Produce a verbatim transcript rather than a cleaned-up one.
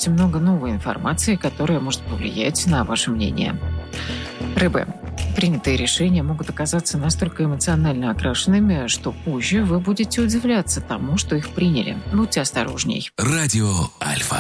услышите много новой информации, которая может повлиять на ваше мнение. Рыбы. Принятые решения могут оказаться настолько эмоционально окрашенными, что позже вы будете удивляться тому, что их приняли. Будьте осторожней. Радио Альфа.